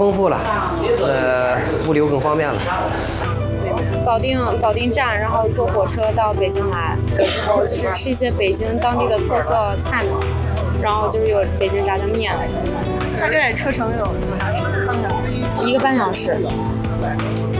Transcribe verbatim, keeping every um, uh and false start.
丰富了，呃，物流更方便了。 保定保定站，然后坐火车到北京来，有时候就是吃一些北京当地的特色菜嘛，然后就是有北京炸酱面。 大概车程有多长时间？ 一个半小时。